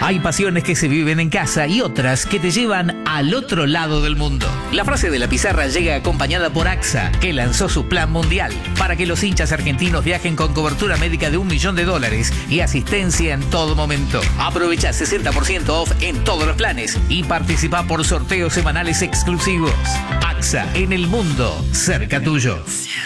Hay pasiones que se viven en casa y otras que te llevan al otro lado del mundo. La frase de la pizarra llega acompañada por AXA, que lanzó su plan mundial para que los hinchas argentinos viajen con cobertura médica de $1 millón y asistencia en todo momento. Aprovecha 60% off en todos los planes y participa por sorteos semanales exclusivos. AXA, en el mundo, cerca tuyo.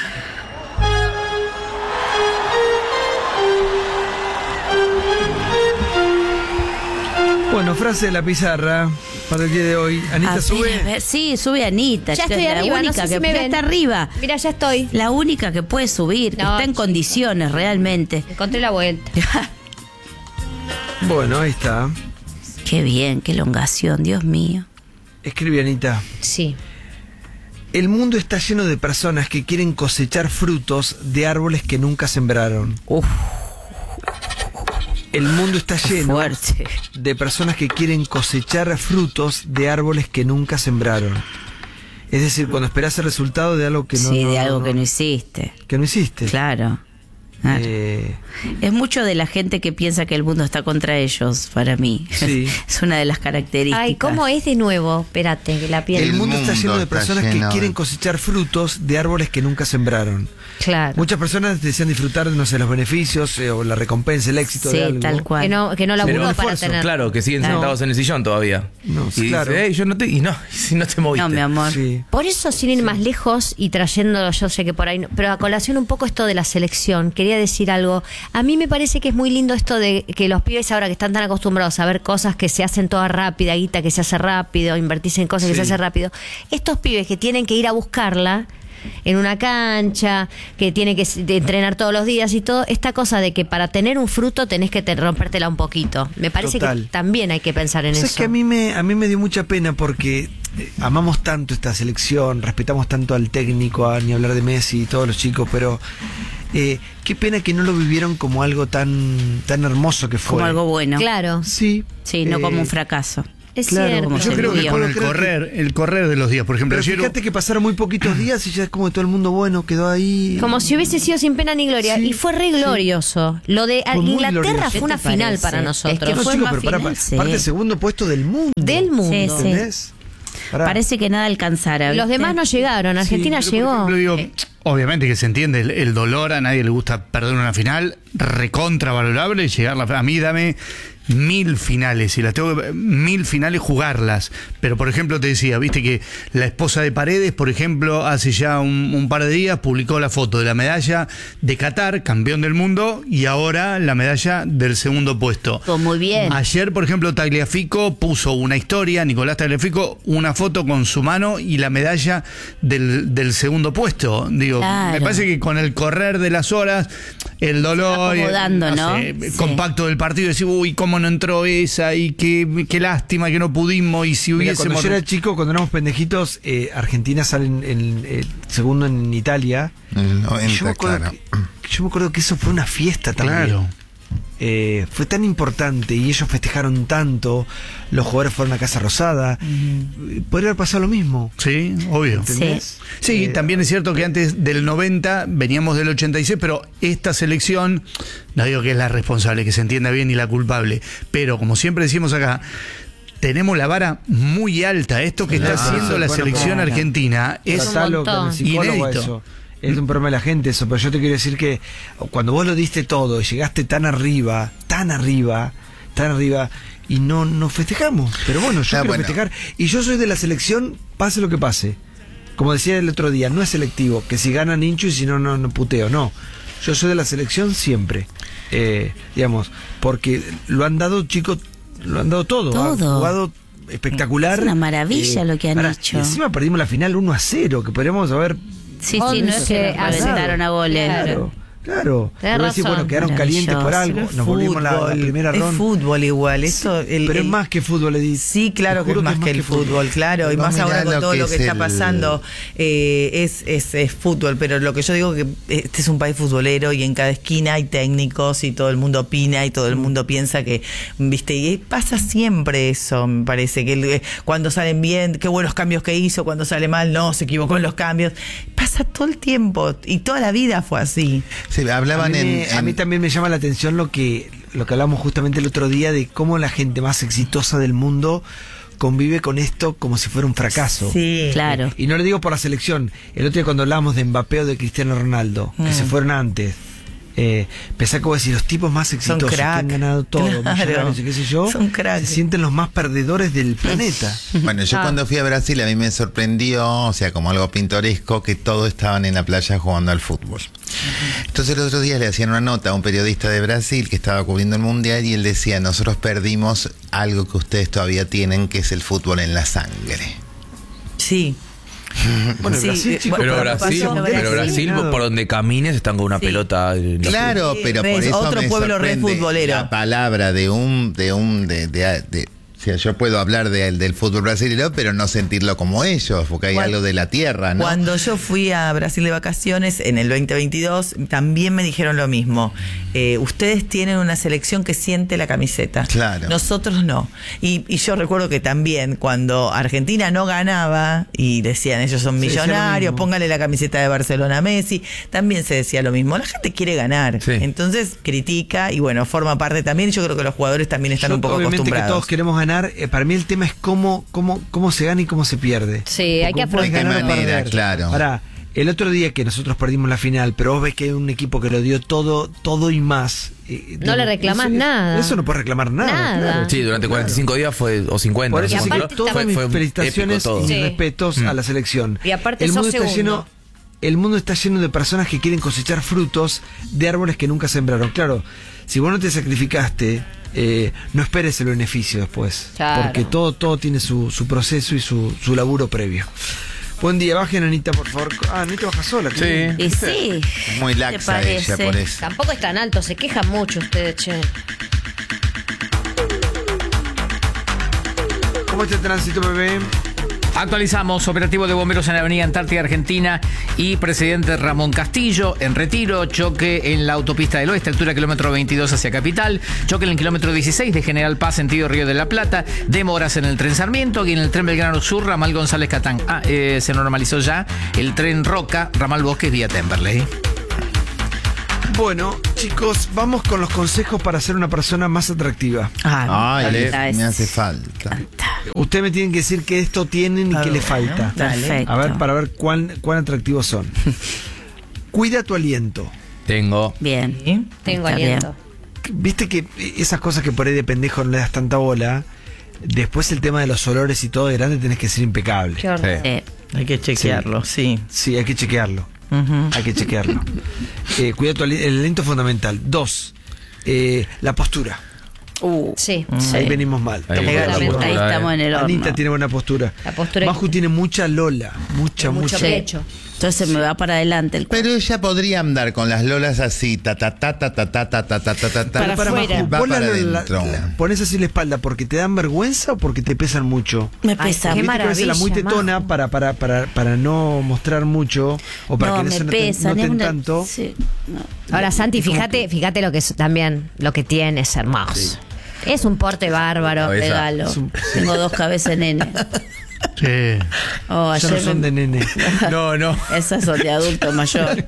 Bueno, frase de la pizarra para el día de hoy. Anita, sube. Sí, sube Anita. Ya estoy arriba, única no sé si me ya ven. está arriba. Mira, ya estoy. La única que puede subir, que No, está en chica. condiciones realmente. Encontré la vuelta. Bueno, ahí está. Qué bien, qué elongación, Dios mío. Escribe Anita. Sí. El mundo está lleno de personas que quieren cosechar frutos de árboles que nunca sembraron. Uf, El mundo está lleno fuerte. de personas que quieren cosechar frutos de árboles que nunca sembraron. Es decir, cuando esperás el resultado de algo que no... Sí, de algo que no hiciste. Que no hiciste. Claro. Claro. Es mucho de la gente que piensa que el mundo está contra ellos, para mí. Sí. Es una de las características. Ay, ¿cómo es de nuevo? Espérate, que la El piel. mundo está lleno de está personas que lleno quieren de- cosechar frutos de árboles que nunca sembraron. Claro. Muchas personas desean disfrutar, no sé, los beneficios o la recompensa, el éxito de Sí, algo. tal cual. Que no laburó Pero un para esfuerzo, tener. Claro, que siguen Claro. sentados en el sillón todavía. No, y claro. dice, yo no te... Y no, si no te moviste. No, mi amor. Sí. Por eso, sin ir más lejos y trayéndolo, yo sé que por ahí no, pero a colación un poco esto de la selección, quería decir algo. A mí me parece que es muy lindo esto de que los pibes ahora que están tan acostumbrados a ver cosas que se hacen todas rápida, guita que se hace rápido, invertirse en cosas que Sí. se hace rápido, estos pibes que tienen que ir a buscarla en una cancha, que tienen que entrenar todos los días y todo, esta cosa de que para tener un fruto tenés que rompértela un poquito. Me parece Total. que también hay que pensar en ¿Sabes eso. que a mí me dio mucha pena porque amamos tanto esta selección, respetamos tanto al técnico, a ni hablar de Messi y todos los chicos, pero qué pena que no lo vivieron como algo tan hermoso que fue. Como algo bueno. Claro, Sí. Sí, no como un fracaso. es claro, cierto. como Yo creo que Digo, con creo el correr de los días, por ejemplo, Pero ayer fíjate que pasaron muy poquitos días y ya es como todo el mundo bueno quedó ahí. Como si hubiese sido sin pena ni gloria. Sí, y fue re glorioso. Lo de Fue muy Inglaterra glorioso. fue una ¿Qué te final parece? para Es nosotros. que No, fue chicos, más pero pará, final, sí. parte segundo puesto del mundo. Del mundo. Sí, sí. ¿Entendés? Pará. Parece que nada alcanzara. Los ¿viste? demás no llegaron. Argentina pero, llegó. por ejemplo, digo, obviamente que se entiende el dolor, a nadie le gusta perder una final, recontra valorable y llegarla. A mí dame 1000 finales y las tengo que 1000 finales jugarlas. Pero por ejemplo te decía, viste que la esposa de Paredes, por ejemplo, hace ya un par de días publicó la foto de la medalla de Qatar, campeón del mundo, y ahora la medalla del segundo puesto. Estuvo muy bien. Ayer, por ejemplo, Tagliafico puso una historia, Nicolás Tagliafico, una foto con su mano y la medalla del segundo puesto. Digo, Claro. me parece que con el correr de las horas, el dolor, acomodando, ¿no? sé, Sí. compacto del partido, decir, uy, cómo no entró esa, y qué lástima que no pudimos, y si Mira, hubiésemos... cuando yo era chico, cuando éramos pendejitos, Argentina sale en segundo en Italia. El Y 90, yo me acuerdo claro. yo me acuerdo que eso fue una fiesta también. Claro. Fue tan importante y ellos festejaron tanto, los jugadores fueron a Casa Rosada. Podría haber pasado lo mismo. Sí, obvio. ¿Entendés? Sí, también es cierto que antes del 90 veníamos del 86, pero esta selección, no digo que es la responsable, que se entienda bien, ni la culpable, pero como siempre decimos acá, tenemos la vara muy alta. Esto que está Claro. haciendo la Bueno, selección claro. argentina es Tratalo con el montón. psicólogo Inédito. eso. Es un problema de la gente eso, pero yo te quiero decir que cuando vos lo diste todo y llegaste tan arriba, y no festejamos. Pero bueno, yo quiero Bueno. festejar. Y yo soy de la selección, pase lo que pase. Como decía el otro día, no es selectivo, que si ganan hincho y si no, no puteo, no. Yo soy de la selección siempre. Digamos, porque lo han dado, chicos, lo han dado todo. Todo. Han jugado espectacular. Es una maravilla lo que han hecho. Y encima perdimos la final 1-0, que podríamos haber... Sí, sí, no es que reventaron a goles. Claro. Tenés Voy a decir, razón. bueno, quedaron calientes por algo. Pero es Nos volvimos la fútbol, primera es ronda. fútbol igual, eso Pero es más que fútbol, Edith. Sí, claro Te que es juro más que el fútbol, claro, y Vos más ahora mirá con lo todo que lo que es está el- pasando, es fútbol, pero lo que yo digo que este es un país futbolero y en cada esquina hay técnicos y todo el mundo opina y todo el mundo piensa que, viste, y pasa siempre eso, me parece, que cuando salen bien, qué buenos cambios que hizo, cuando sale mal, no, se equivocó en los cambios, pasa todo el tiempo y toda la vida fue así. Sí, hablaban A mí también me llama la atención lo que lo que hablamos justamente el otro día de cómo la gente más exitosa del mundo convive con esto como si fuera un fracaso. Sí. Claro. Y no le digo por la selección. El otro día cuando hablábamos de Mbappé o de Cristiano Ronaldo, que se fueron antes, pensé como decir, los tipos más exitosos que han ganado todo, Claro. millonarios y qué sé yo, Son crack. se sienten los más perdedores del planeta. Bueno, yo cuando fui a Brasil a mí me sorprendió, o sea, como algo pintoresco, que todos estaban en la playa jugando al fútbol. Entonces los otros días le hacían una nota a un periodista de Brasil que estaba cubriendo el Mundial y él decía, nosotros perdimos algo que ustedes todavía tienen, que es el fútbol en la sangre. Sí. Bueno, Sí, Brasil, chicos, Pero para Brasil, pasar un pero Brasil eliminado. por donde camines están con una pelota. en los- Claro, pero por ves, eso otro me pueblo re sorprende futbolero. la palabra de o sea, yo puedo hablar del fútbol brasileño, pero no sentirlo como ellos, porque hay algo de la tierra, ¿no? Cuando yo fui a Brasil de vacaciones en el 2022, también me dijeron lo mismo. Ustedes tienen una selección que siente la camiseta. Claro. Nosotros no. Y yo recuerdo que también cuando Argentina no ganaba y decían ellos son Se decía lo millonarios, mismo. póngale la camiseta de Barcelona a Messi, también se decía lo mismo. La gente quiere ganar. Sí. Entonces critica y bueno, forma parte también. Yo creo que los jugadores también están Yo, un poco obviamente que acostumbrados. todos queremos ganar. Para mí el tema es cómo se gana y cómo se pierde. Sí, hay que Porque vos podés afrontar. ganar o De qué manera, perder. claro. Ahora, el otro día que nosotros perdimos la final, pero vos ves que hay un equipo que lo dio todo y más. No le reclamás nada. Eso no puedes reclamar nada. Nada. claro. Sí, durante 45 días o 50. Por eso Y sí aparte que todas está- mis fue felicitaciones épico todo. y Sí. mis respetos a la selección. Y aparte el sos mundo está segundo. el mundo está lleno de personas que quieren cosechar frutos de árboles que nunca sembraron. Claro, si vos no te sacrificaste, no esperes el beneficio después. Claro. Porque todo tiene su proceso y su laburo previo. Buen día, bajen Anita, por favor. Ah, Anita baja sola. Sí. qué bien. Y sí. Es muy ¿Te laxa parece? ella por eso. Tampoco es tan alto, se quejan mucho ustedes, che. ¿Cómo está el tránsito, bebé? Actualizamos, operativo de bomberos en la avenida Antártida Argentina y presidente Ramón Castillo en Retiro, choque en la autopista del Oeste, altura kilómetro 22 hacia Capital, choque en el kilómetro 16 de General Paz, sentido Río de la Plata, demoras en el tren Sarmiento y en el tren Belgrano Sur, ramal González Catán. Se normalizó ya el tren Roca, ramal Bosques vía Temperley. Bueno, chicos, vamos con los consejos para ser una persona más atractiva. Ah, Ay, dale. me hace falta. Ustedes me tienen que decir qué esto tienen y qué le falta. Perfecto. A ver, para ver cuán atractivos son. Cuida tu aliento. Tengo. Bien. ¿sí? Tengo Está aliento. Viste que esas cosas que por ahí de pendejo no le das tanta bola, después el tema de los olores y todo de grande tenés que ser impecable. Qué horror. Sí. Sí. Hay que chequearlo, sí. Sí, hay que chequearlo. Ujú. Hay que chequearlo. Cuida tu aliento, el aliento es fundamental. 2, la postura. Sí. Ahí venimos mal. Ahí Estamos está, mal. la Ahí estamos en el horno. Anita tiene buena postura. La postura Maju tiene mucha lola. Mucha. Mucho pecho. Entonces me va para adelante el Pero ella podría andar con las lolas así, ta ta ta ta ta ta ta ta ta ta ta. Para afuera. Va Vos para la- adentro. pones así la espalda porque te dan vergüenza o porque te pesan mucho. Me Ay, pesa. qué Viste que a veces la muy maravilla, tetona para no mostrar mucho o para No, que no me se pesa. noten tanto. Sí, no. Ahora, Santi, fíjate lo que es también, lo que tiene es hermoso. Es un porte bárbaro. Cabeza. Regalo. Es un- Tengo 2 cabezas de nene. Sí. Oh, Ya no ayer son de nene. No. Esas son de adulto mayor.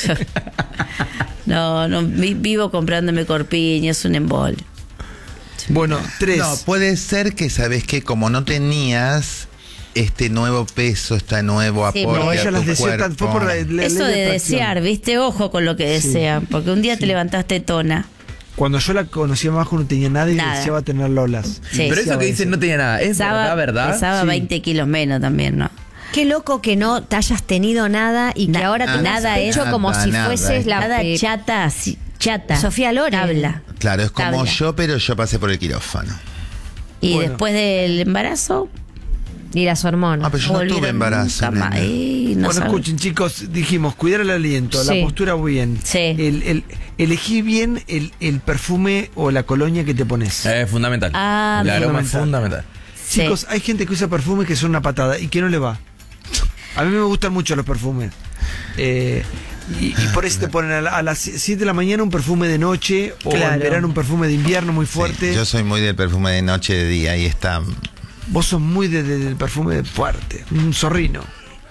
No, vivo comprándome corpiña, es un embole. Bueno, 3. No, puede ser que sabes que como no tenías este nuevo peso, este nuevo Sí, aporte No, a ella tu las deseó tan. Fue cuerpo. por la ley Eso de atracción. desear, ¿viste? Ojo con lo que desean. Porque un día te levantaste tona. Cuando yo la conocí a Majo no tenía nada y Nada. deseaba tener lolas. Sí. Pero eso que dicen no tenía nada. Es verdad. Pesaba Sí. 20 kilos menos también, ¿no? Qué loco que no te hayas tenido nada y que ahora nada, tengas pecho nada, como si nada. fueses la Nada chata, sí, chata. Sofía Loren. Habla. Claro, es como Tabla. yo, pero yo pasé por el quirófano. Y Bueno. después del embarazo, y las hormonas. Ah, pero yo no tuve volvieron embarazo. nunca más. nena. Ey, no Bueno, sabe. escuchen, chicos, dijimos cuidar el aliento, Sí. la postura bien. Sí. Elegí bien el perfume o la colonia que te pones. Es fundamental. Ah, el aroma es fundamental. fundamental. Sí. Chicos, hay gente que usa perfumes que son una patada y que no le va. A mí me gustan mucho los perfumes. Y por eso te ponen a las 7 de la mañana un perfume de noche o Claro. en verano un perfume de invierno muy fuerte. Sí, yo soy muy del perfume de noche, de día, y está. Vos sos muy del perfume fuerte, un zorrino.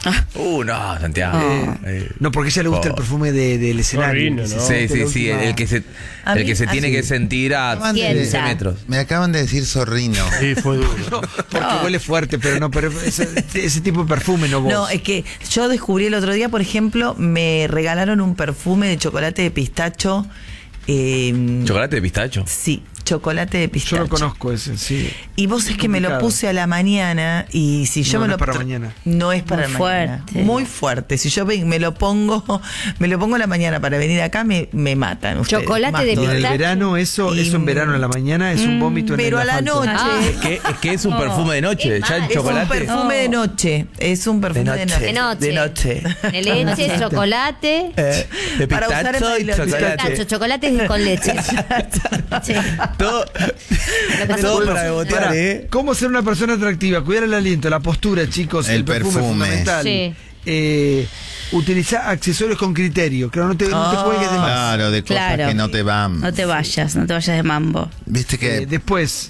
No, Santiago. No, porque a ella le gusta el perfume del escenario. Horrible, ¿no? Sí, sí, sí, el que se, A el que mí- se tiene que sentir a Acaban de- 15 metros. Me acaban de decir zorrino. Sí, fue duro. No, porque huele fuerte, pero no, pero ese tipo de perfume no vos. No, es que yo descubrí el otro día, por ejemplo, me regalaron un perfume de chocolate de pistacho. ¿Chocolate de pistacho? Sí, chocolate de Yo pistacho. lo conozco ese, sí. Y vos es que me lo Complicado. puse a la mañana y si yo No, me no lo es para mañana. No es para Muy mañana. fuerte. Muy fuerte. Si yo me lo pongo a la mañana para venir acá me matan ustedes. Chocolate Más de No, todavía. en el pistacho. verano, eso en verano, en la mañana, es un vómito en pero el a la asfalto. noche. Es que es un perfume de noche. Ya el Es un chocolate. perfume de noche. Es un perfume de noche. De noche. De noche. De leche, chocolate. De Para usar en pistacho y Bariloche. chocolate. Pistacho, chocolate con leche. Sí. Todo, todo Bueno, para botear, pará, ¿cómo ser una persona atractiva? Cuidar el aliento, la postura, chicos. El perfume es perfume. fundamental. Sí. Utilizar accesorios con criterio. Claro, no te cuelgues de más. Claro, de cosas Claro. que no te van. No te vayas de mambo. Viste que Después,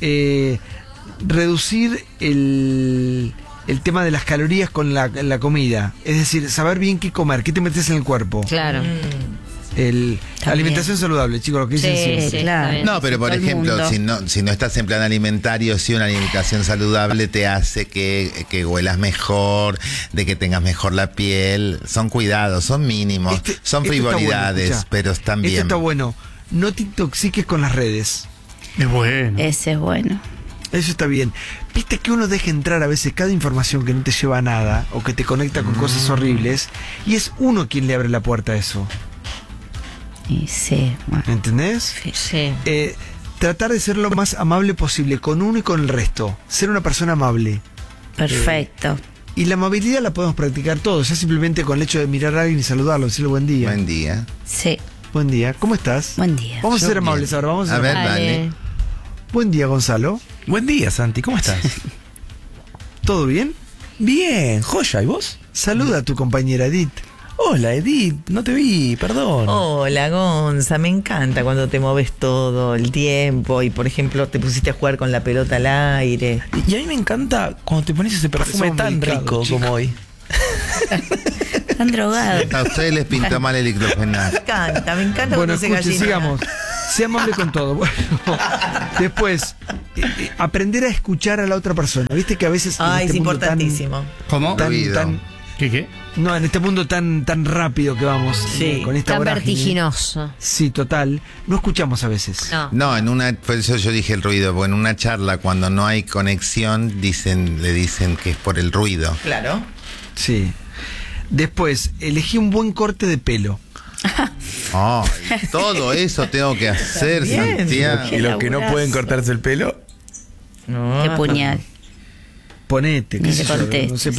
reducir el tema de las calorías con la comida. Es decir, saber bien qué comer, qué te metes en el cuerpo. Claro. Alimentación saludable, chicos, lo que dicen Sí, siempre. sí, claro. no, pero por Todo el ejemplo, mundo. si no estás en plan alimentario, sí, una alimentación saludable te hace que huelas mejor, de que tengas mejor la piel. Son cuidados, son mínimos, son Esto está bueno, frivolidades, escuchá. pero están bien. Esto está bueno. No te intoxiques con las redes. Es bueno. Ese es bueno. Eso está bien. Viste que uno deja entrar a veces cada información que no te lleva a nada o que te conecta con cosas horribles y es uno quien le abre la puerta a eso. Y sí, bueno. ¿Entendés? Sí. Tratar de ser lo más amable posible con uno y con el resto. Ser una persona amable. Perfecto. Y la amabilidad la podemos practicar todos, ya simplemente con el hecho de mirar a alguien y saludarlo, decirle buen día. Buen día. Sí. Buen día. ¿Cómo estás? Buen día. Vamos a ser Yo amables bien. ahora. Vamos a A ser ver, amables. dale. Buen día, Gonzalo. Buen día, Santi. ¿Cómo estás? ¿Todo bien? Bien, joya. ¿Y vos? Saluda a tu compañera Edith. Hola, Edith. No te vi, perdón. Hola, Gonza, me encanta cuando te moves todo el tiempo y, por ejemplo, te pusiste a jugar con la pelota al aire. Y a mí me encanta cuando te pones ese perfume Somos tan delicados, rico chicos. como hoy. Están drogados. A ustedes les pintó mal el diclofenac. Me encanta Bueno, cuando se escuchen, gallina. sigamos. Sea amable con todo. Bueno, después, aprender a escuchar a la otra persona. Viste que a veces. en Ay, este es mundo tan- importantísimo. ¿Cómo? Ruido. ¿Qué? No, en este mundo tan rápido que vamos, Sí, con esta Tan vorágine. vertiginoso. Sí, total. No escuchamos a veces. No. No, por eso yo dije el ruido, porque en una charla cuando no hay conexión le dicen que es por el ruido. Claro. Sí. Después, elegí un buen corte de pelo. Oh, todo eso tengo que hacer, Bien. Santiago. Y los que no laburazo. pueden cortarse el pelo. Qué puñal. Ponete, Ni qué sé te yo, contestes. no sé,